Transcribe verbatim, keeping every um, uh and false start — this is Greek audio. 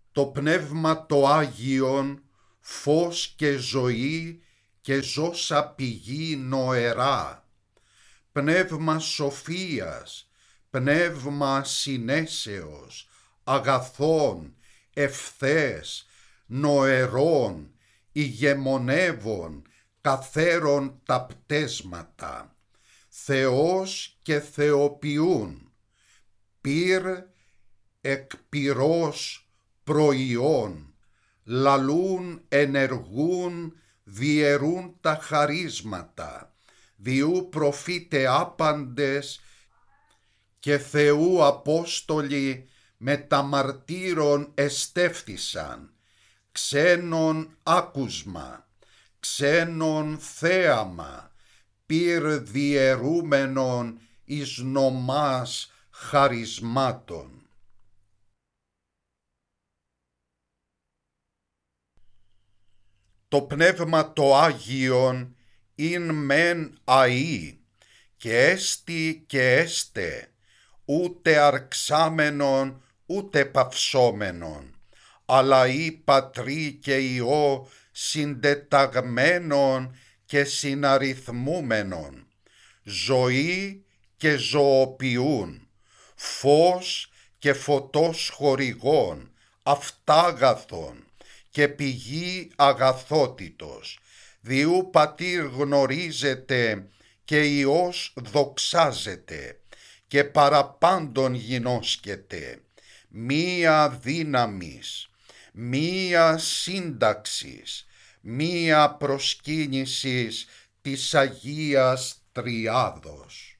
Το Πνεύμα το Άγιον, φως και ζωή και ζώσα πηγή νοερά, πνεύμα σοφίας, πνεύμα συνέσεως, αγαθών, ευθές, νοερών, ηγεμονεύων, καθέρον τα πτέσματα, Θεός και θεοποιούν, πυρ εκ πυρός προϊόν, λαλούν, ενεργούν, διαιρούν τα χαρίσματα, διού προφήτε άπαντες και Θεού Απόστολοι με τα μαρτύρων εστέφθησαν, ξένον άκουσμα, ξένον θέαμα, πυρ διαιρούμενον εις νομάς χαρισμάτων. Το Πνεύμα το Άγιον ειν μεν αΐ και έστι και έστε, ούτε αρξάμενον ούτε παυσόμενον, αλλά ή Πατρί και Υιό συντεταγμένον και συναριθμούμενον, ζωή και ζωοποιούν, φως και φωτός χορηγών, αυτάγαθον και πηγή αγαθότητος, διού Πατήρ γνωρίζεται και Υιός δοξάζεται και παραπάντων γινώσκεται, μία δύναμις, μία σύνταξης, μία προσκύνησης της Αγίας Τριάδος.